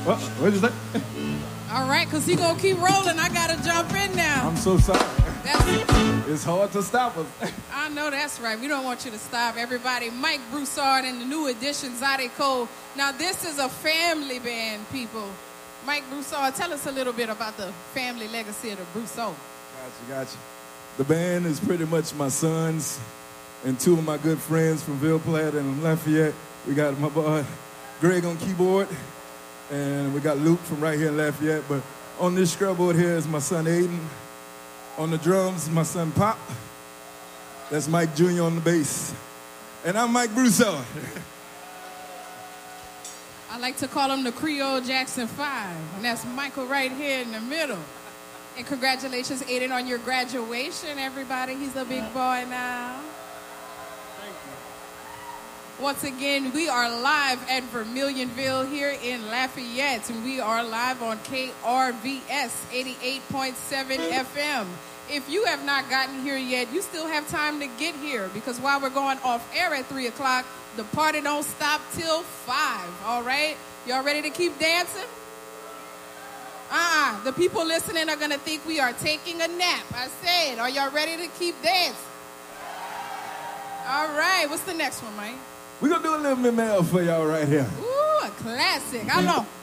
What'd you say? All right, because he going to keep rolling. I got to jump in now. I'm so sorry. It's hard to stop us. I know that's right. We don't want you to stop. Everybody, Mike Broussard and the new addition, Zade Cole. Now, this is a family band, people. Mike Broussard, tell us a little bit about the family legacy of the Broussard. Gotcha. The band is pretty much my sons and two of my good friends from Ville Platte and Lafayette. We got my boy Greg on keyboard, and we got Luke from right here in Lafayette. But on this scrubboard here is my son Aiden. On the drums, my son Pop. That's Mike Jr. on the bass. And I'm Mike Broussard. I like to call him the Creole Jackson 5. And that's Michael right here in the middle. And congratulations, Aiden, on your graduation, everybody. He's a big boy now. Thank you. Once again, we are live at Vermilionville here in Lafayette. And we are live on KRVS 88.7 FM. If you have not gotten here yet, you still have time to get here. Because while we're going off air at 3 o'clock, the party don't stop till 5. All right? Y'all ready to keep dancing? The people listening are going to think we are taking a nap. I said, are y'all ready to keep dancing? All right. What's the next one, Mike? We're going to do a little Mimel for y'all right here. Ooh, a classic. How long?